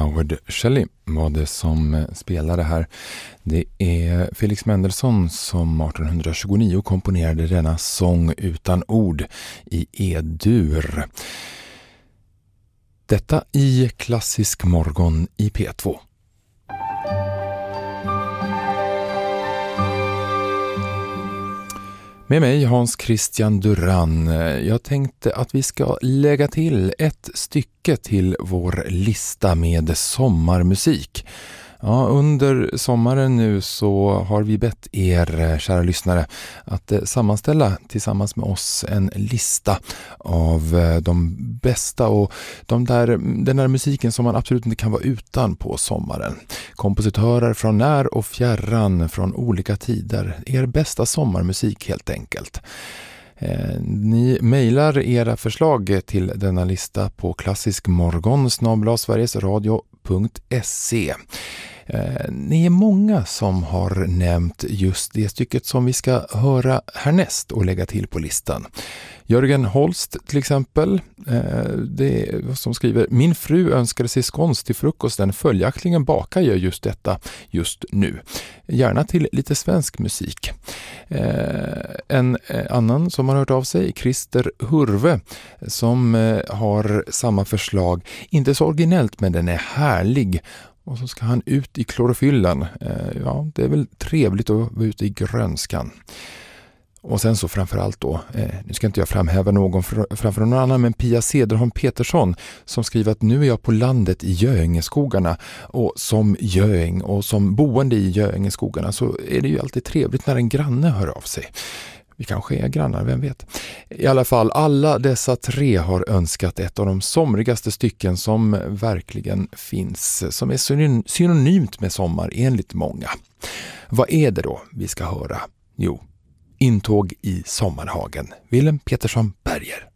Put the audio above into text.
Howard Shelley var det som spelade här. Det är Felix Mendelssohn som 1829 komponerade denna sång utan ord i E-dur. Detta i Klassisk morgon i P2. Med mig Hans Christian Duran. Jag tänkte att vi ska lägga till ett stycke till vår lista med sommarmusik. Ja, under sommaren nu så har vi bett er, kära lyssnare, att sammanställa tillsammans med oss en lista av de bästa och den där musiken som man absolut inte kan vara utan på sommaren. Kompositörer från när och fjärran, från olika tider. Er bästa sommarmusik helt enkelt. Ni mejlar era förslag till denna lista på klassiskmorgon@sverigesradio.se. Ni är många som har nämnt just det stycket som vi ska höra härnäst och lägga till på listan. Jörgen Holst till exempel, som skriver: Min fru önskade sig scones till frukosten, följaktligen bakar jag just detta just nu. Gärna till lite svensk musik. En annan som har hört av sig, Christer Hurve, som har samma förslag. Inte så originellt, men den är härlig. Och så ska han ut i klorofyllan. Ja, det är väl trevligt att vara ute i grönskan. Och sen så framförallt då, nu ska inte jag framhäva någon framför någon annan, men Pia Cederholm Petersson som skriver att nu är jag på landet i Göingeskogarna, och som göing och som boende i Göingeskogarna så är det ju alltid trevligt när en granne hör av sig. Vi kanske är grannar, vem vet. I alla fall, alla dessa tre har önskat ett av de somrigaste stycken som verkligen finns, som är synonymt med sommar enligt många. Vad är det då vi ska höra? Jo, Intåg i sommarhagen. Willem Petersson Berger.